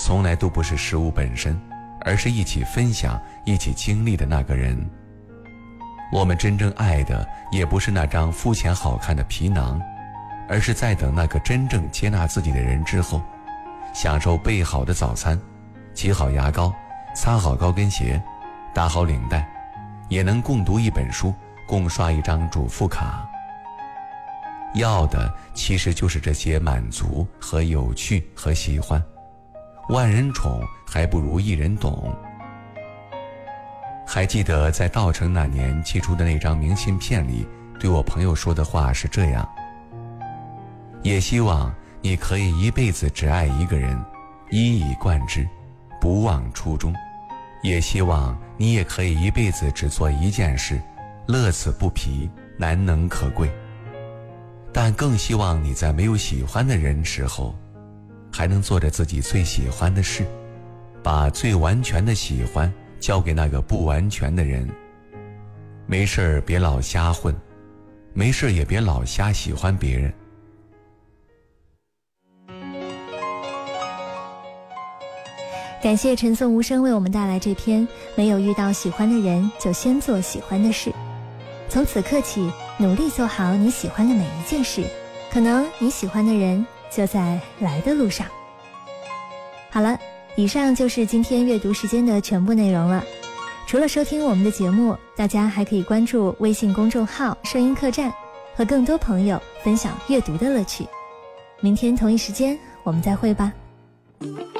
从来都不是事物本身，而是一起分享、一起经历的那个人。我们真正爱的也不是那张肤浅好看的皮囊，而是在等那个真正接纳自己的人之后，享受备好的早餐，挤好牙膏，擦好高跟鞋，打好领带，也能共读一本书，共刷一张主妇卡。要的其实就是这些满足和有趣和喜欢，万人宠还不如一人懂。还记得在稻城那年寄出的那张明信片里，对我朋友说的话是这样：也希望你可以一辈子只爱一个人，一以贯之，不忘初衷。也希望你也可以一辈子只做一件事，乐此不疲，难能可贵。但更希望你在没有喜欢的人时候，还能做着自己最喜欢的事，把最完全的喜欢交给那个不完全的人。没事儿别老瞎混，没事儿也别老瞎喜欢别人。 感谢陈颂无声为我们带来这篇没有遇到喜欢的人就先做喜欢的事。从此刻起，努力做好你喜欢的每一件事，可能你喜欢的人就在来的路上。好了，以上就是今天阅读时间的全部内容了。除了收听我们的节目，大家还可以关注微信公众号声音客栈，和更多朋友分享阅读的乐趣。明天同一时间我们再会吧。